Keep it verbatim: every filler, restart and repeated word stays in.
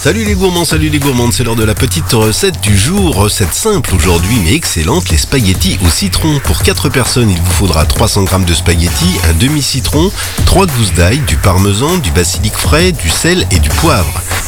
Salut les gourmands, salut les gourmandes, c'est l'heure de la petite recette du jour. Recette simple aujourd'hui mais excellente, les spaghettis au citron. Pour quatre personnes, il vous faudra trois cents grammes de spaghettis, un demi-citron, trois gousses d'ail, du parmesan, du basilic frais, du sel et du poivre.